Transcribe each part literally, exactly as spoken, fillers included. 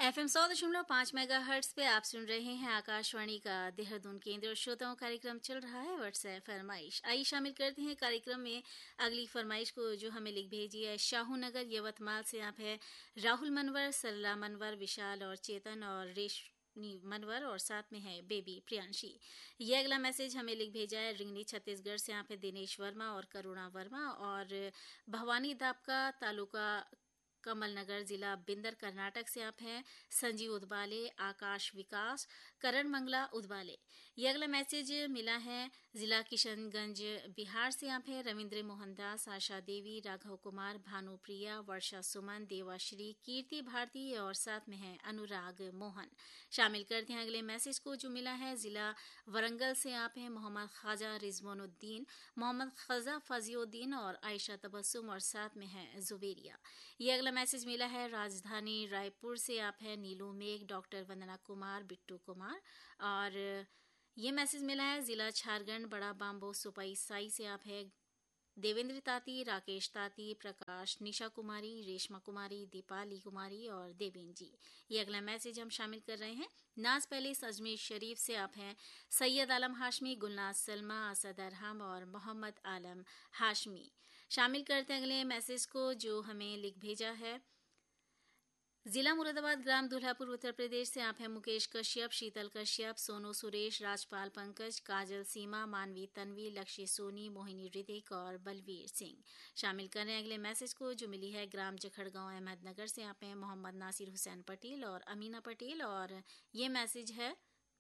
F M सौ दशमलव पाँच मेगा हर्ट्स पे आप सुन रहे हैं आकाशवाणी का देहरादून केंद्र और श्रोताओं कार्यक्रम चल रहा है व्हाट्सएप फरमाइश। आइए शामिल करते हैं कार्यक्रम में अगली फरमाइश को, जो हमें लिख भेजी है शाहू नगर यवतमाल से। आप है राहुल मनवर, सरला मनवर, विशाल और चेतन और रेशमी मनवर, और साथ में है बेबी प्रियांशी। ये अगला मैसेज हमें लिख भेजा है रिंगनी छत्तीसगढ़ से। आप है दिनेश वर्मा और करुणा वर्मा, और भवानी दापका तालुका कमल नगर, जिला बिंदर, कर्नाटक से आप हैं संजीव उदबाले, आकाश विकास, करण मंगला उदबाले। ये अगला मैसेज मिला है जिला किशनगंज बिहार से। आप हैं रविंद्र मोहनदास, आशा देवी, राघव कुमार, भानुप्रिया, वर्षा सुमन, देवाश्री, कीर्ति भारती, और साथ में है अनुराग मोहन। शामिल करते हैं अगले मैसेज को, जो मिला है जिला वरंगल से। आप हैं मोहम्मद ख्वाजा रिजवानुद्दीन, मोहम्मद खजा फजीउद्दीन और आयशा तबस्सुम, और साथ में है जुबेरिया। ये अगला मैसेज मिला है राजधानी रायपुर से। आप है नीलू मेघ, डॉक्टर वंदना कुमार, बिट्टू कुमार, और ये मैसेज मिला है जिला झारखंड बड़ा बाम्बो सुपई साई से। आप है देवेंद्र ताती, राकेश ताती, प्रकाश, निशा कुमारी, रेशमा कुमारी, दीपाली कुमारी और देवेन जी। ये अगला मैसेज हम शामिल कर रहे हैं नाज पैलेस अजमेर शरीफ से। आप हैं सैयद आलम हाशमी, गुलनाज सलमा, असद अरहम और मोहम्मद आलम हाशमी। शामिल करते हैं अगले मैसेज को, जो हमें लिख भेजा है जिला मुरादाबाद, ग्राम दुल्हापुर, उत्तर प्रदेश से। आप हैं मुकेश कश्यप, शीतल कश्यप, सोनू सुरेश, राजपाल पंकज, काजल सीमा, मानवी तन्वी, लक्ष्य सोनी, मोहिनी ऋतिक और बलवीर सिंह। शामिल कर रहे हैं अगले मैसेज को, जो मिली है ग्राम जखड़गांव, अहमदनगर से। आप हैं मोहम्मद नासिर हुसैन पटेल और अमीना पटेल, और ये मैसेज है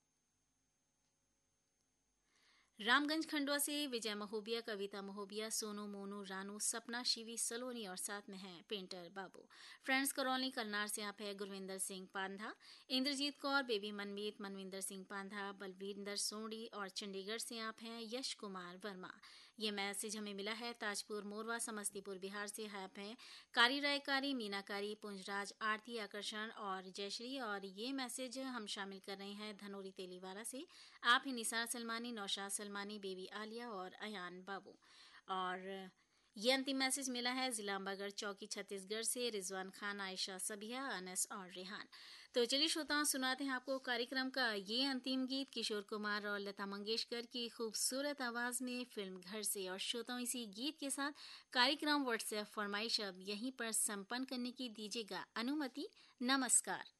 रामगंज खंडवा से विजय महोबिया, कविता महोबिया, सोनू, मोनू, रानू, सपना, शिवी सलोनी, और साथ में है पेंटर बाबू। फ्रेंड्स कॉलोनी कलनार से। आप है गुरविंदर सिंह पांधा, इंद्रजीत कौर, बेबी मनमीत, मनविंदर सिंह पांधा, बलविंदर सोंडी, और चंडीगढ़ से आप हैं यश कुमार वर्मा। ये मैसेज हमें मिला है ताजपुर मोरवा, समस्तीपुर बिहार से। आप हैं कारी रायकारी, मीनाकारी, पुंजराज, आरती, आकर्षण और जयश्री, और ये मैसेज हम शामिल कर रहे हैं धनोरी तेलीवाला से। आप हैं निसार सलमानी, नौशाद सलमानी, बेबी आलिया और अयान बाबू। और ये अंतिम मैसेज मिला है जिला अंबागढ़ चौकी छत्तीसगढ़ से। रिजवान खान, आयशा सबिया, अनस और रेहान। तो चलिए श्रोताओं, सुनाते हैं आपको कार्यक्रम का ये अंतिम गीत किशोर कुमार और लता मंगेशकर की खूबसूरत आवाज में, फिल्म घर से। और श्रोताओं, इसी गीत के साथ कार्यक्रम व्हाट्सएप फरमाइश अब यहीं पर संपन्न करने की दीजिएगा अनुमति। नमस्कार।